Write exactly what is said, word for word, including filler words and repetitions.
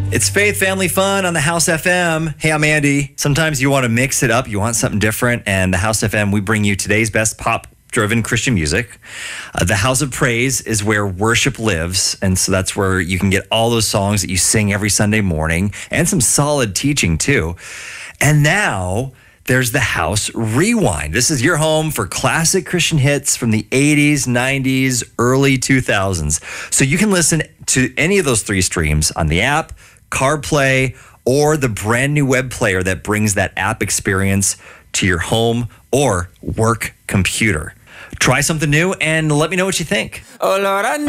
It's Faith Family Fun on the House F M. Hey, I'm Andy. Sometimes you want to mix it up. You want something different. And the House F M, we bring you today's best pop-driven Christian music. Uh, the House of Praise is where worship lives. And so that's where you can get all those songs that you sing every Sunday morning and some solid teaching, too. And now there's the House Rewind. This is your home for classic Christian hits from the eighties, nineties, early two thousands. So you can listen to any of those three streams on the app, CarPlay, or the brand new web player that brings that app experience to your home or work computer. Try something new and let me know what you think. Oh Lord, I